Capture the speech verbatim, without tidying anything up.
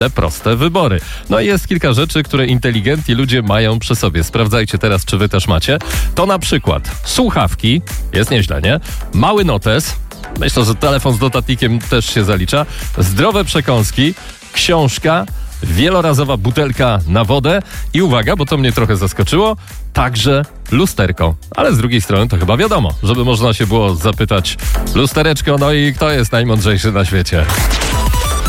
te proste wybory. No i jest kilka rzeczy, które inteligentni ludzie mają przy sobie. Sprawdzajcie teraz, czy wy też macie. To na przykład słuchawki, jest nieźle, nie? Mały notes, myślę, że telefon z notatnikiem też się zalicza, zdrowe przekąski, książka, wielorazowa butelka na wodę i uwaga, bo to mnie trochę zaskoczyło, także lusterko. Ale z drugiej strony to chyba wiadomo, żeby można się było zapytać lustereczko, no i kto jest najmądrzejszy na świecie?